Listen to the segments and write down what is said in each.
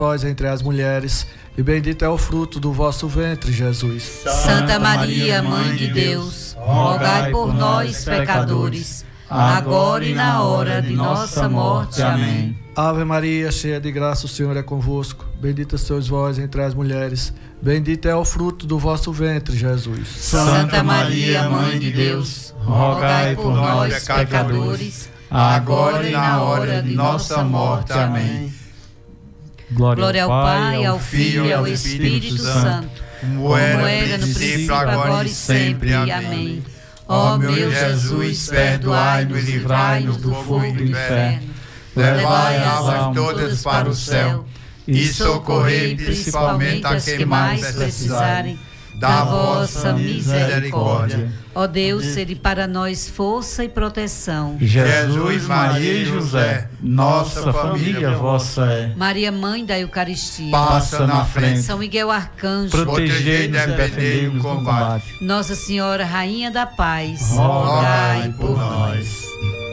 vós entre as mulheres, e bendito é o fruto do vosso ventre, Jesus. Santa Maria, Mãe de Deus, rogai por nós, pecadores, agora e na hora de nossa morte. Amém. Ave Maria, cheia de graça, o Senhor é convosco. Bendita sois vós entre as mulheres, bendito é o fruto do vosso ventre, Jesus. Santa Maria, Mãe de Deus, rogai por nós, pecadores, agora e na hora de nossa morte. Amém. Glória ao Pai, ao Filho e ao Espírito Santo, como era no princípio, agora e sempre. Amém. Ó meu Jesus, perdoai-nos e livrai-nos do fogo do inferno. Levai as almas todas para o céu e socorrei principalmente a quem mais precisarem da vossa misericórdia. Ó Deus, sede para nós força e proteção. Jesus, Maria e José, nossa família vossa é. Maria, Mãe da Eucaristia, passa na frente. São Miguel Arcanjo, protegei-nos e defendei-nos no combate. Nossa Senhora, Rainha da Paz, rogai por nós.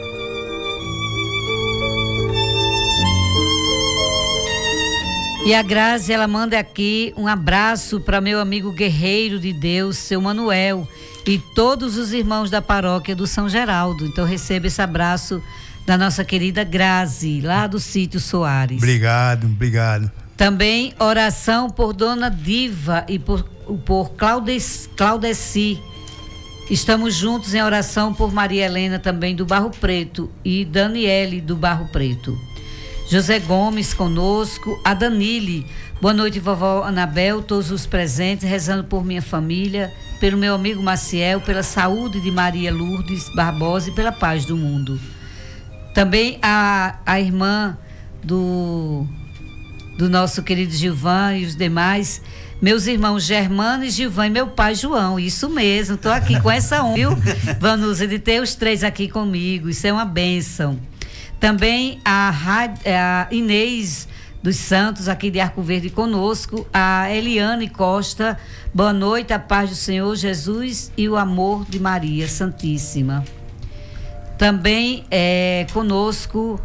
E a Grazi, ela manda aqui um abraço para meu amigo guerreiro de Deus, seu Manuel, e todos os irmãos da paróquia do São Geraldo. Então receba esse abraço da nossa querida Grazi, lá do sítio Soares. Obrigado. Também oração por Dona Diva e por Claudeci. Estamos juntos em oração por Maria Helena, também do Barro Preto, e Daniele do Barro Preto. José Gomes conosco, a Danile, boa noite vovó Anabel, todos os presentes, rezando por minha família, pelo meu amigo Maciel, pela saúde de Maria Lourdes Barbosa e pela paz do mundo. Também a irmã do nosso querido Gilvan e os demais, meus irmãos Germano e Gilvan e meu pai João, isso mesmo, estou aqui com essa honra, viu? Vanusa, de ter os três aqui comigo, isso é uma bênção. Também a Inês dos Santos, aqui de Arco Verde conosco, a Eliane Costa, boa noite, a paz do Senhor Jesus e o amor de Maria Santíssima. Também conosco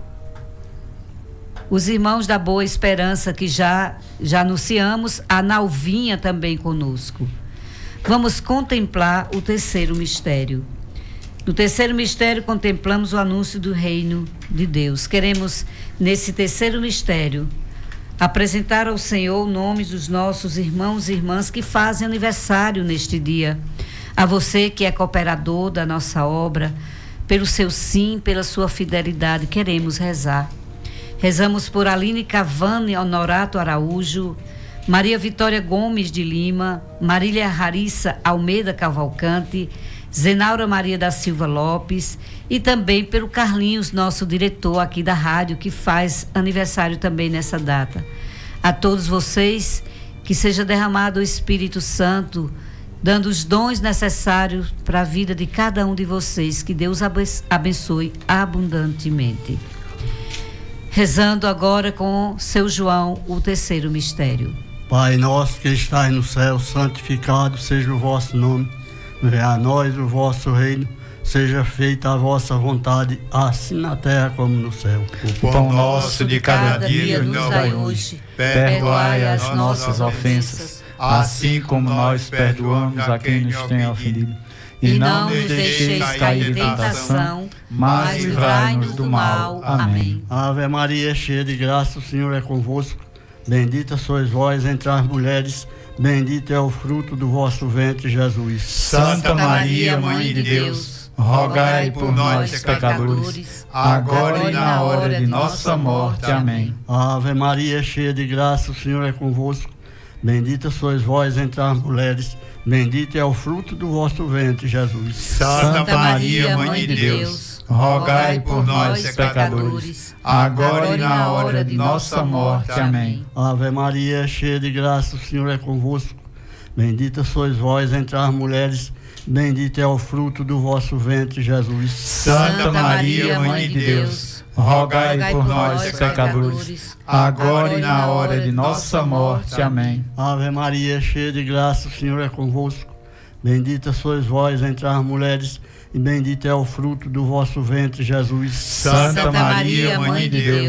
os irmãos da Boa Esperança, que já anunciamos, a Nalvinha também conosco. Vamos contemplar o terceiro mistério. No terceiro mistério, contemplamos o anúncio do reino de Deus. Queremos, nesse terceiro mistério, apresentar ao Senhor o nome dos nossos irmãos e irmãs que fazem aniversário neste dia. A você que é cooperador da nossa obra, pelo seu sim, pela sua fidelidade, queremos rezar. Rezamos por Aline Cavani Honorato Araújo, Maria Vitória Gomes de Lima, Marília Larissa Almeida Cavalcante, Zenaura Maria da Silva Lopes, e também pelo Carlinhos, nosso diretor aqui da rádio, que faz aniversário também nessa data. A todos vocês, que seja derramado o Espírito Santo, dando os dons necessários para a vida de cada um de vocês, que Deus abençoe abundantemente. Rezando agora com seu João, o terceiro mistério. Pai nosso que estais no céu, santificado seja o vosso nome. Venha a nós o vosso reino, seja feita a vossa vontade, assim na terra como no céu. O pão nosso de cada dia nos dai hoje. Perdoai as nossas ofensas, assim como nós perdoamos a quem nos tem ofendido. E não nos deixeis cair em tentação, mas livrai-nos do mal. Amém. Ave Maria, cheia de graça, o Senhor é convosco. Bendita sois vós entre as mulheres, bendito é o fruto do vosso ventre, Jesus. Santa Maria, Mãe de Deus, rogai por nós, pecadores, agora e na hora de nossa morte. Amém. Ave Maria, cheia de graça, o Senhor é convosco. Bendita sois vós entre as mulheres, bendito é o fruto do vosso ventre, Jesus. Santa Maria, Mãe de Deus, rogai por nós, pecadores, agora e na hora de nossa morte. Amém. Ave Maria, cheia de graça, o Senhor é convosco. Bendita sois vós entre as mulheres, bendito é o fruto do vosso ventre, Jesus. Santa Maria, Mãe de Deus, rogai por nós, pecadores, agora e na hora de nossa morte. Amém. Ave Maria, cheia de graça, o Senhor é convosco. Bendita sois vós entre as mulheres, e bendito é o fruto do vosso ventre, Jesus. Santa Maria, Mãe de Deus,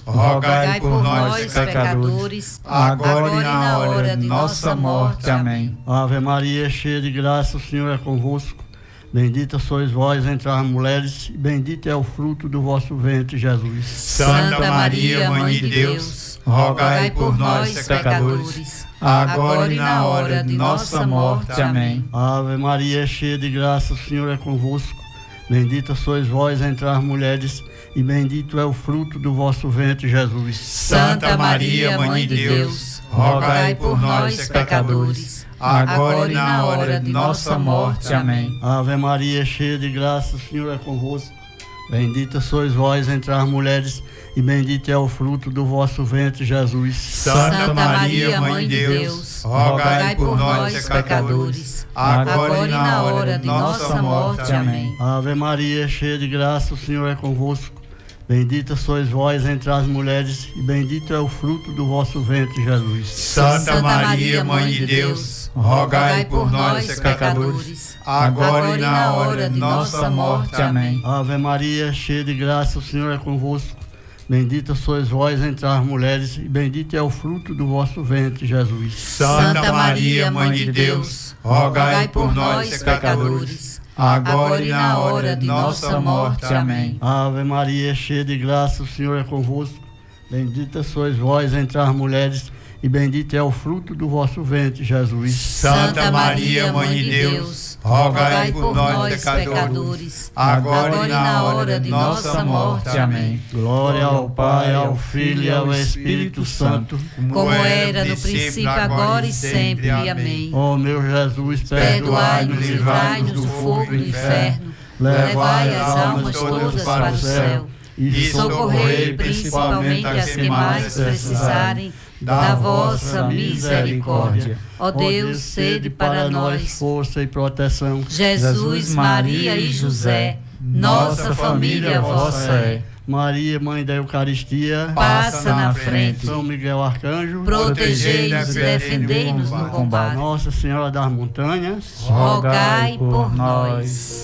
rogai por nós, pecadores, agora e na hora de nossa morte. Amém. Ave Maria, cheia de graça, o Senhor é convosco. Bendita sois vós entre as mulheres, e bendito é o fruto do vosso ventre, Jesus. Santa Maria, Mãe de Deus, rogai por nós, pecadores, agora e na hora de nossa morte. Amém. Ave Maria, cheia de graça, o Senhor é convosco. Bendita sois vós entre as mulheres, e bendito é o fruto do vosso ventre, Jesus. Santa Maria, Mãe de Deus, rogai por nós, pecadores, agora e na hora de nossa morte. Amém. Ave Maria, cheia de graça, o Senhor é convosco. Bendita sois vós entre as mulheres, e bendito é o fruto do vosso ventre, Jesus. Santa Maria, Mãe de Deus, rogai por nós, pecadores, agora e na hora de nossa morte. Amém. Ave Maria, cheia de graça, o Senhor é convosco. Bendita sois vós entre as mulheres, e bendito é o fruto do vosso ventre, Jesus. Santa Maria, Mãe de Deus, rogai por nós, pecadores, agora e na hora de nossa morte. Amém. Ave Maria, cheia de graça, o Senhor é convosco. Bendita sois vós entre as mulheres, e bendito é o fruto do vosso ventre, Jesus. Santa Maria, Mãe de Deus, rogai por nós, pecadores, agora e na hora de nossa morte. Amém. Ave Maria, cheia de graça, o Senhor é convosco. Bendita sois vós entre as mulheres, e bendito é o fruto do vosso ventre, Jesus. Santa Maria, Mãe de Deus, rogai por nós, pecadores, agora e na hora de nossa morte. Amém. Glória ao Pai, ao Filho e ao Espírito Santo, como era no princípio, agora e sempre. Amém. Ó meu Jesus, perdoai-nos, livrai-nos do fogo do inferno, levai as almas todas para o céu, e socorrei principalmente as que mais precisarem da vossa misericórdia. Ó Deus, sede para nós força e proteção. Jesus, Maria e José, nossa família vossa é. Maria, Mãe da Eucaristia, passa na frente. São Miguel Arcanjo, protegei-nos e defendei-nos no combate. Nossa Senhora das Montanhas, rogai por nós.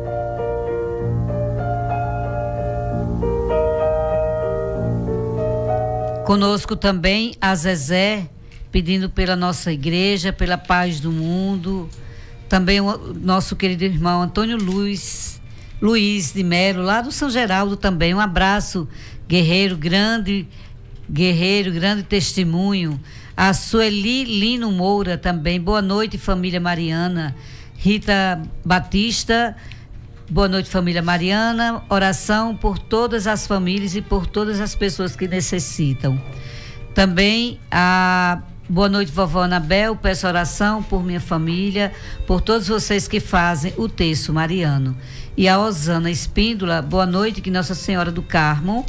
Conosco também a Zezé, pedindo pela nossa igreja, pela paz do mundo. Também o nosso querido irmão Antônio Luiz de Melo, lá do São Geraldo também. Um abraço, guerreiro, grande testemunho. A Sueli Lino Moura também. Boa noite, família Mariana. Rita Batista, boa noite, família Mariana. Oração por todas as famílias e por todas as pessoas que necessitam. Também a boa noite, vovó Anabel. Peço oração por minha família, por todos vocês que fazem o terço mariano. E a Osana Espíndola, boa noite, que Nossa Senhora do Carmo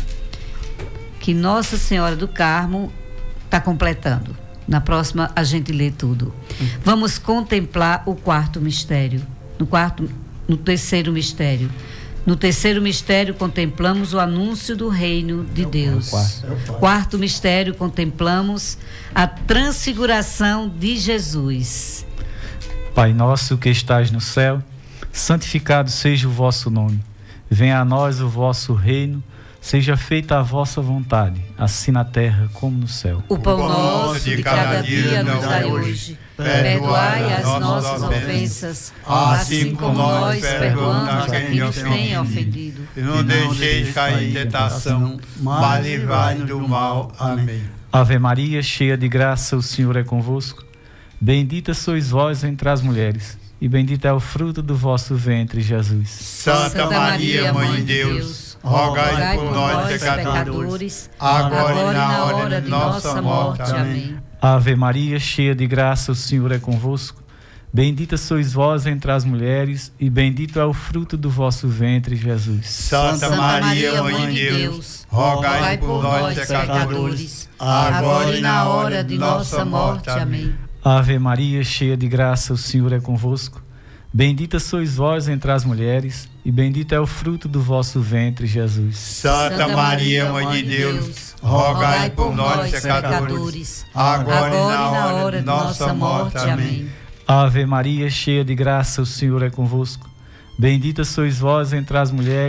está completando. Na próxima a gente lê tudo. Vamos contemplar o quarto mistério. No terceiro mistério. No terceiro mistério contemplamos o anúncio do reino de Deus. Quarto mistério contemplamos a transfiguração de Jesus. Pai nosso que estás no céu, santificado seja o vosso nome. Venha a nós o vosso reino, seja feita a vossa vontade, assim na terra como no céu. O pão nosso de cada dia nos dai hoje. Perdoai as nossas ofensas, assim como nós perdoamos a quem nos tem ofendido. E não deixeis cair em tentação, mas livrai-nos do mal. Amém. Ave Maria, cheia de graça, o Senhor é convosco. Bendita sois vós entre as mulheres, e bendito é o fruto do vosso ventre, Jesus. Santa Maria, Mãe de Deus, rogai por nós, pecadores, agora e na hora de nossa morte. Amém. Ave Maria, cheia de graça, o Senhor é convosco. Bendita sois vós entre as mulheres, e bendito é o fruto do vosso ventre, Jesus. Santa Maria, Mãe de Deus, rogai por nós, pecadores, agora e na hora de nossa morte. Amém. Ave Maria, cheia de graça, o Senhor é convosco. Bendita sois vós entre as mulheres, e bendito é o fruto do vosso ventre, Jesus. Santa Maria, Mãe de Deus, rogai por nós, pecadores, agora e na hora de nossa morte. Amém. Ave Maria, cheia de graça, o Senhor é convosco. Bendita sois vós entre as mulheres,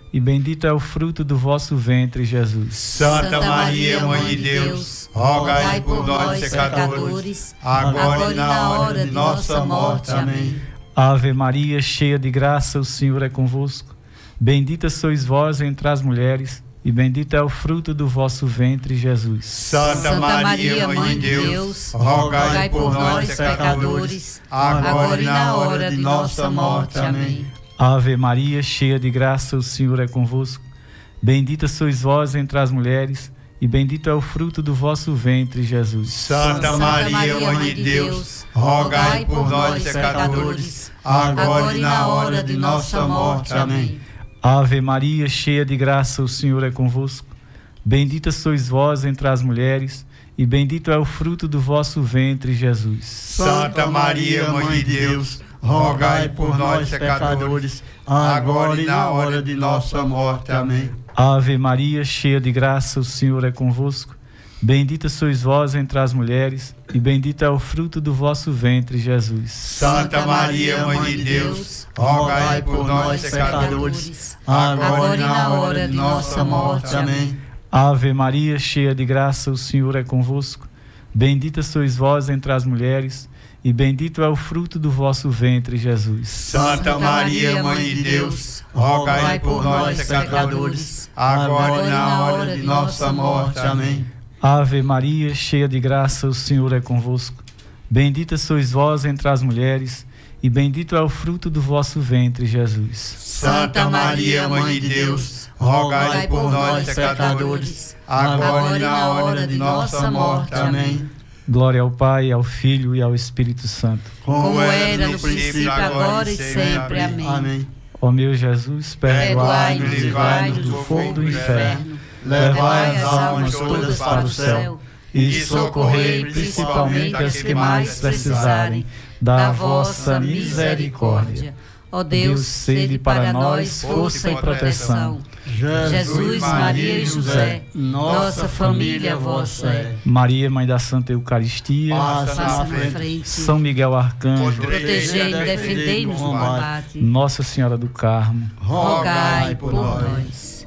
e bendito é o fruto do vosso ventre, Jesus. Santa Maria, Mãe de Deus, rogai por nós, pecadores, agora e na hora de nossa morte. Amém. Ave Maria, cheia de graça, o Senhor é convosco. Bendita sois vós entre as mulheres, e bendito é o fruto do vosso ventre, Jesus. Santa Maria, Mãe de Deus, rogai por nós, pecadores, agora e na hora de nossa morte. Amém. Ave Maria, cheia de graça, o Senhor é convosco. Bendita sois vós entre as mulheres, e bendito é o fruto do vosso ventre, Jesus. Santa Maria, Mãe de Deus, rogai por nós, pecadores, agora e na hora de nossa morte. Amém. Ave Maria, cheia de graça, o Senhor é convosco. Bendita sois vós entre as mulheres, e bendito é o fruto do vosso ventre, Jesus. Santa Maria, Mãe de Deus, rogai por nós, pecadores, agora e na hora de nossa morte. Amém. Ave Maria, cheia de graça, o Senhor é convosco. Bendita sois vós entre as mulheres, e bendito é o fruto do vosso ventre, Jesus. Santa Maria, Mãe de Deus, rogai por nós, pecadores, agora e na hora de nossa morte. Amém. Ave Maria, cheia de graça, o Senhor é convosco. Bendita sois vós entre as mulheres, e bendito é o fruto do vosso ventre, Jesus. Santa Maria, Mãe de Deus, rogai por nós, pecadores, agora e na hora de nossa morte. Amém. Ave Maria, cheia de graça, o Senhor é convosco. Bendita sois vós entre as mulheres, e bendito é o fruto do vosso ventre, Jesus. Santa Maria, Mãe de Deus, rogai por nós, pecadores, agora e na hora de nossa morte. Amém. Glória ao Pai, ao Filho e ao Espírito Santo. Como era no princípio, agora e sempre. Amém. Ó meu Jesus, perdoai-nos e livrai-nos do fogo do inferno. Levai as almas todas para o céu e socorrei principalmente as que mais precisarem da vossa misericórdia. Ó Deus, sede para nós força e proteção. Jesus, Maria e José, nossa família vossa é. Maria, Mãe da Santa Eucaristia, passa na frente. São Miguel Arcanjo, protegei e defendei-nos no combate. Nossa Senhora do Carmo, rogai por nós.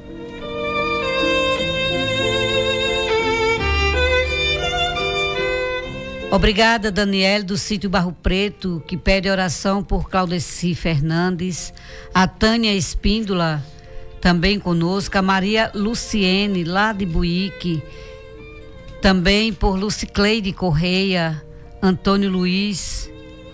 Obrigada, Daniel, do sítio Barro Preto, que pede oração por Claudeci Fernandes, a Tânia Espíndola, também conosco, a Maria Luciene, lá de Buíque, também por Lucicleide Correia, Antônio Luiz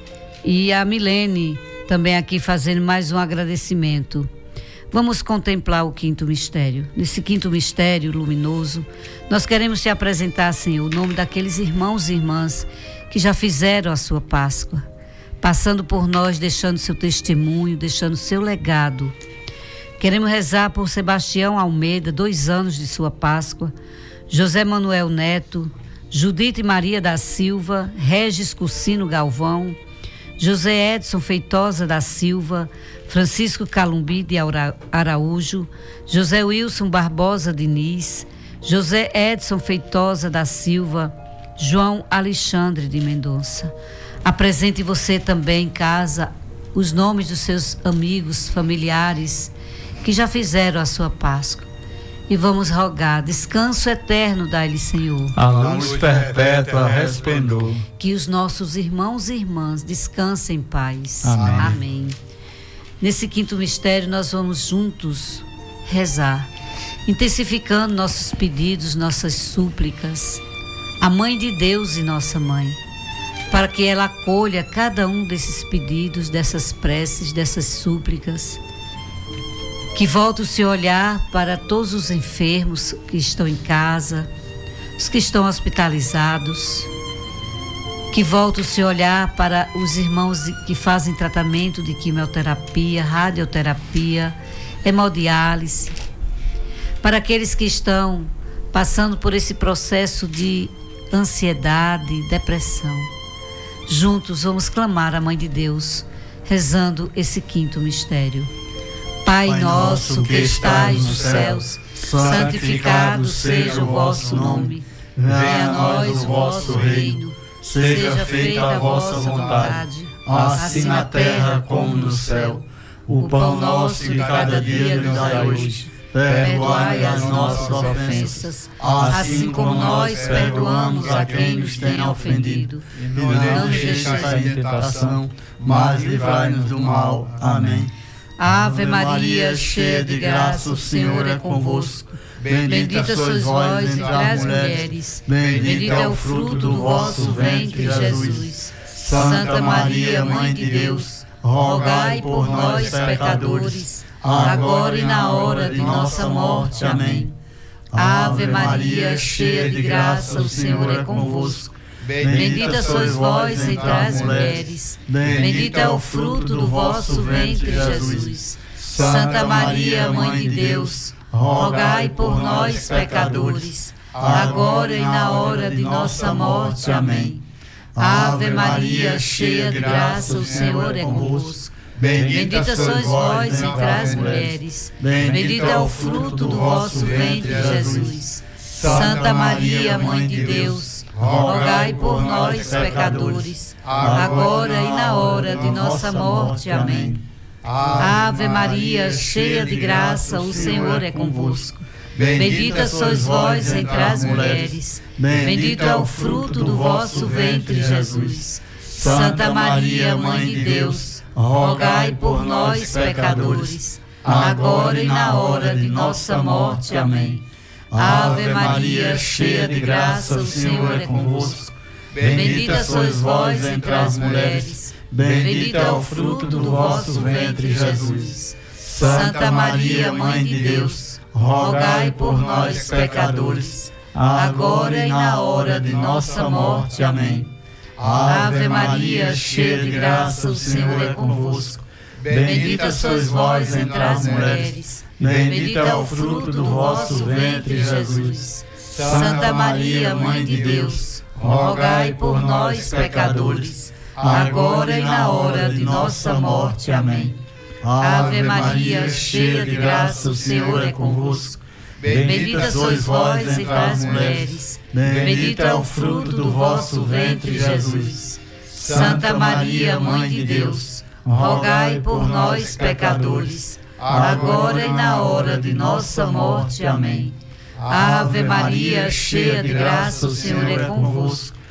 e a Milene, também aqui fazendo mais um agradecimento. Vamos contemplar o quinto mistério. Nesse quinto mistério luminoso, nós queremos te apresentar, Senhor, o nome daqueles irmãos e irmãs que já fizeram a sua Páscoa, passando por nós, deixando seu testemunho, deixando seu legado. Queremos rezar por Sebastião Almeida, 2 anos de sua Páscoa, José Manuel Neto, Judite Maria da Silva, Regis Cucino Galvão, José Edson Feitosa da Silva, Francisco Calumbi de Araújo, José Wilson Barbosa Diniz, José Edson Feitosa da Silva, João Alexandre de Mendonça. Apresente você também em casa os nomes dos seus amigos, familiares que já fizeram a sua Páscoa. E vamos rogar, descanso eterno dá-lhe, Senhor. A luz perpétua resplendor. Que os nossos irmãos e irmãs descansem em paz. Amém. Amém. Nesse quinto mistério nós vamos juntos rezar, intensificando nossos pedidos, nossas súplicas, a Mãe de Deus e nossa Mãe, para que ela acolha cada um desses pedidos, dessas preces, dessas súplicas, que volte o seu olhar para todos os enfermos que estão em casa, os que estão hospitalizados, que volte o seu olhar para os irmãos que fazem tratamento de quimioterapia, radioterapia, hemodiálise, para aqueles que estão passando por esse processo de ansiedade, depressão. Juntos vamos clamar a Mãe de Deus, rezando esse quinto mistério. Pai nosso que estais nos céus, santificado seja o vosso nome. Venha a nós o vosso reino. Seja feita a vossa vontade, assim na terra como no céu. O pão nosso de cada dia nos dai hoje. Perdoai as nossas ofensas, assim como nós perdoamos a quem nos tem ofendido. E não nos deixeis cair em tentação, mas livrai-nos do mal. Amém. Ave Maria, cheia de graça, o Senhor é convosco. Bendita sois vós entre as mulheres, bendito é o fruto do vosso ventre, Jesus. Santa Maria, Mãe de Deus, rogai por nós, pecadores, agora e na hora de nossa morte. Amém. Ave Maria, cheia de graça, o Senhor é convosco. Bendita sois vós entre as mulheres, bendito é o fruto do vosso ventre, Jesus. Santa Maria, Mãe de Deus, rogai por nós, pecadores, agora e na hora de nossa morte. Amém. Ave Maria, cheia de graça, o Senhor é convosco. Bendita sois vós entre as mulheres, bendito é o fruto do vosso ventre, Jesus. Santa Maria, Mãe de Deus, rogai por nós, pecadores, agora e na hora de nossa morte. Amém. Ave Maria, cheia de graça, o Senhor é convosco. Bendita sois vós entre as mulheres, bendito é o fruto do vosso ventre, Jesus. Santa Maria, Mãe de Deus, rogai por nós, pecadores, agora e na hora de nossa morte. Amém. Ave Maria, cheia de graça, o Senhor é convosco. Bendita sois vós entre as mulheres, bendito é o fruto do vosso ventre, Jesus. Santa Maria, Mãe de Deus, rogai por nós, pecadores, agora e na hora de nossa morte. Amém. Ave Maria, cheia de graça, o Senhor é convosco. Bendita sois vós entre as mulheres, bendito é o fruto do vosso ventre, Jesus. Santa Maria, Mãe de Deus, rogai por nós, pecadores, agora e na hora de nossa morte. Amém. Ave Maria, cheia de graça, o Senhor é convosco. Bendita sois vós entre as mulheres, bendito é o fruto do vosso ventre, Jesus. Santa Maria, Mãe de Deus, rogai por nós, pecadores, agora e na hora de nossa morte. Amém. Ave Maria, cheia de graça, o Senhor é convosco.